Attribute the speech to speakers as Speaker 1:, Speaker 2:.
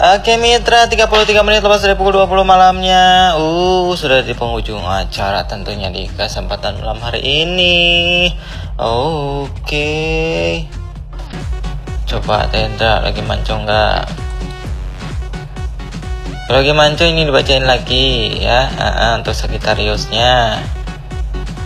Speaker 1: Oke mitra, 33 menit lepas dari pukul 20 malamnya. Sudah di penghujung acara tentunya di kesempatan malam hari ini. Oke. Coba Tendra lagi mancung nggak? Kalau lagi mancung ini dibacain lagi ya, untuk Sagittariusnya.